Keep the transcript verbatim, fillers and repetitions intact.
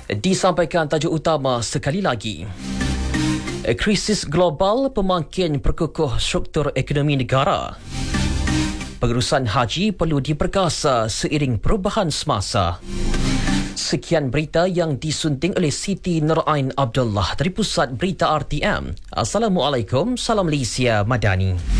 Disampaikan tajuk utama sekali lagi. Krisis global pemakin perkukuh struktur ekonomi negara. Pengurusan haji perlu diperkasa seiring perubahan semasa. Sekian berita yang disunting oleh Siti Nurain Abdullah dari Pusat Berita R T M. Assalamualaikum, salam Malaysia Madani.